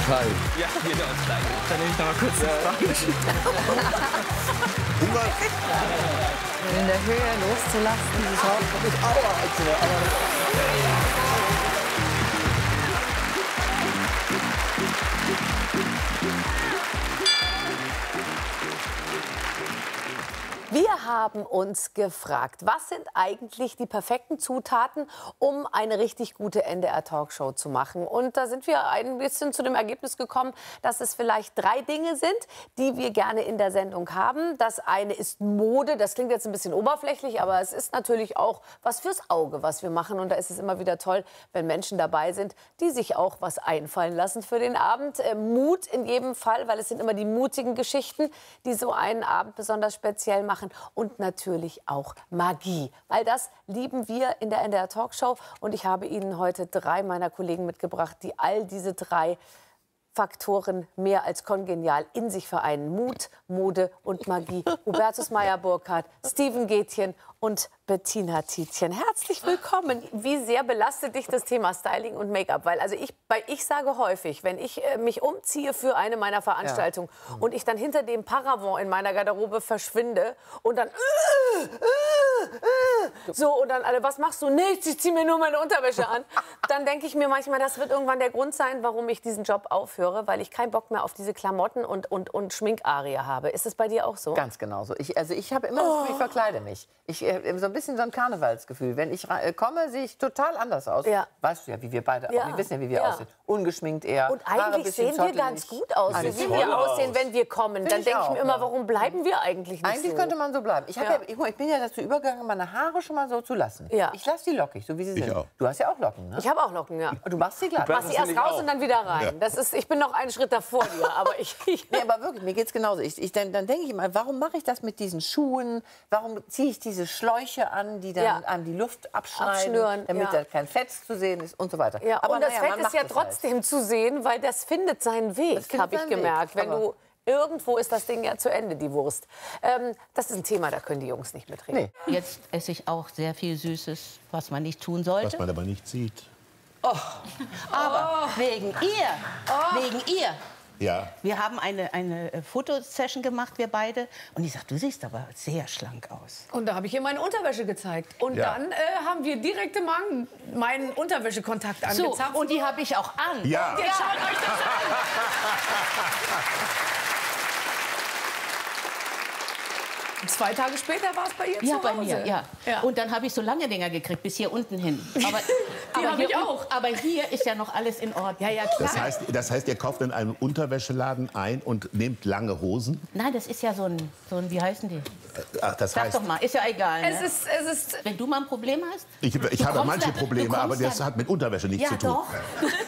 teilen. Ja, jeder uns teilen. Dann nehme ich noch mal kurz das Spanisch. Hunger? In der Höhe loszulassen. Dieses Haus habe ich Aua. Wir haben uns gefragt, was sind eigentlich die perfekten Zutaten, um eine richtig gute NDR-Talkshow zu machen? Und da sind wir ein bisschen zu dem Ergebnis gekommen, dass es vielleicht 3 Dinge sind, die wir gerne in der Sendung haben. Das eine ist Mode, das klingt jetzt ein bisschen oberflächlich, aber es ist natürlich auch was fürs Auge, was wir machen. Und da ist es immer wieder toll, wenn Menschen dabei sind, die sich auch was einfallen lassen für den Abend. Mut in jedem Fall, weil es sind immer die mutigen Geschichten, die so einen Abend besonders speziell machen. Und natürlich auch Magie, weil das lieben wir in der NDR Talkshow. Und ich habe Ihnen heute 3 meiner Kollegen mitgebracht, die all diese 3 Faktoren mehr als kongenial in sich vereinen. Mut, Mode und Magie. Hubertus Meyer-Burkhardt, Steven Gätjen und Bettina Tietjen. Herzlich willkommen. Wie sehr belastet dich das Thema Styling und Make-up? Weil ich sage häufig, wenn ich mich umziehe für eine meiner Veranstaltungen und ich dann hinter dem Paravent in meiner Garderobe verschwinde und dann so und dann alle, was machst du? Nichts, ich ziehe mir nur meine Unterwäsche an. Dann denke ich mir manchmal, das wird irgendwann der Grund sein, warum ich diesen Job aufhöre, weil ich keinen Bock mehr auf diese Klamotten und Schminkarie habe. Ist es bei dir auch so? Ganz genauso. Ich habe immer das Gefühl, ich verkleide mich. So ein bisschen so ein Karnevalsgefühl. Wenn ich komme, sehe ich total anders aus. Ja. Weißt du ja, wie wir beide auch. Ja. Wir wissen ja, wie wir aussehen. Ungeschminkt eher. Und Haare eigentlich bisschen sehen wir ganz zottelig. gut aus, so wie wir aussehen, wenn wir kommen. Dann ich denke ich auch, mir immer, ja. warum bleiben wir eigentlich nicht Eigentlich so? könnte man so bleiben. Ich bin ja dazu übergegangen, meine Haare schon mal so zu lassen. Ja. Ich lasse die lockig, so wie sie sind. auch. Du hast ja auch Locken, ne? Ich habe auch Locken, ja. Du machst sie glatt. Mach sie erst raus und dann wieder rein. Ich bin noch einen Schritt davor dir, aber Nee, aber wirklich, mir geht's genauso. Dann denke ich immer, warum mache ich das mit diesen Schuhen? Warum ziehe ich diese Schläuche an, die dann an die Luft abschneiden, damit da kein Fett zu sehen ist und so weiter. Ja, aber und das Fett man ist macht ja es halt. trotzdem zu sehen, weil das findet seinen Weg, habe ich gemerkt. Wenn du irgendwo ist das Ding ja zu Ende, die Wurst. Das ist ein Thema, da können die Jungs nicht mitreden. Nee. Jetzt esse ich auch sehr viel Süßes, was man nicht tun sollte. Was man aber nicht sieht. Aber wegen ihr. Ja. Wir haben eine Fotosession gemacht, wir beide. Und ich sag, du siehst aber sehr schlank aus. Und da habe ich ihr meine Unterwäsche gezeigt. Und dann haben wir direkt im Magen meinen Unterwäschekontakt angezapft. Und die habe ich auch an. Ja. Jetzt schaut euch das an! 2 Tage später war es bei ihr Ja, zu bei Hause. mir, ja. Und dann habe ich so lange Dinger gekriegt, bis hier unten hin. Aber habe ich auch. Aber hier ist ja noch alles in Ordnung. Ja, klar. Das heißt, ihr kauft in einem Unterwäscheladen ein und nehmt lange Hosen? Nein, das ist ja so ein wie heißen die? Ach, das Sag heißt, doch mal, ist ja egal. Ne? Es ist Wenn du mal ein Problem hast? ich habe kommst manche da- Probleme, du aber kommst das da- hat mit Unterwäsche nichts Ja, zu tun. doch.